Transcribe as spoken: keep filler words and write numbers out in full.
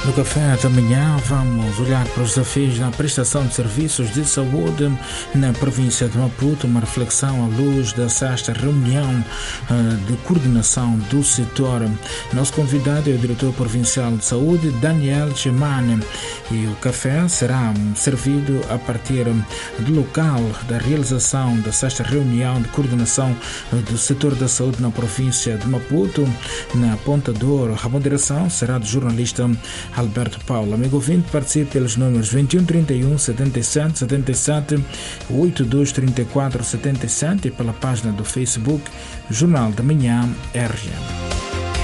No café da manhã vamos olhar para os desafios na prestação de serviços de saúde na província de Maputo, uma reflexão à luz da sexta reunião uh, de coordenação do setor. Nosso convidado é o diretor provincial de saúde, Daniel Gemane, e o café será servido a partir do local da realização da sexta reunião de coordenação do setor da saúde na província de Maputo, na Ponta Douro. A moderação será do jornalista Alberto Paulo. Amigo ouvinte, participe pelos números vinte e um, trinta e um, setenta e sete, setenta e sete, oitenta e dois, trinta e quatro, setenta e sete e pela página do Facebook Jornal da Manhã R M.